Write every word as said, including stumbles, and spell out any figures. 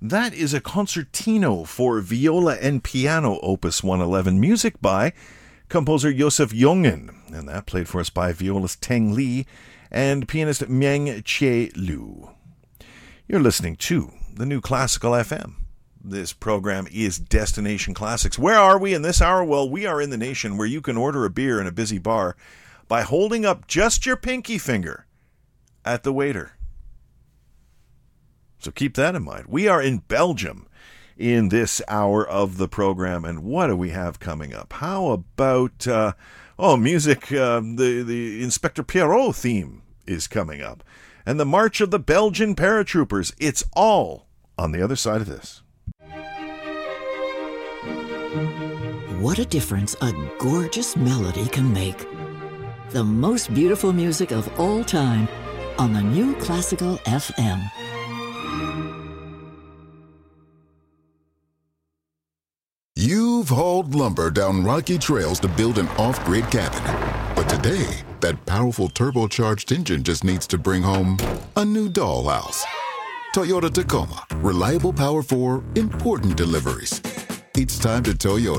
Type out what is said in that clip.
That is a concertino for viola and piano, opus one eleven, music by composer Josef Jungen, and that played for us by violist Teng Li and pianist Meng Che Lu. You're listening to the New Classical F M. This program is Destination Classics. Where are we in this hour? Well, we are in the nation where you can order a beer in a busy bar by holding up just your pinky finger at the waiter. So keep that in mind. We are in Belgium in this hour of the program, and what do we have coming up? How about, uh, oh, music, uh, the, the Inspector Pierrot theme is coming up, and the March of the Belgian Paratroopers. It's all on the other side of this. What a difference a gorgeous melody can make. The most beautiful music of all time on the New Classical F M. You've hauled lumber down rocky trails to build an off-grid cabin. But today, that powerful turbocharged engine just needs to bring home a new dollhouse. Toyota Tacoma. Reliable power for important deliveries. It's time to Toyota.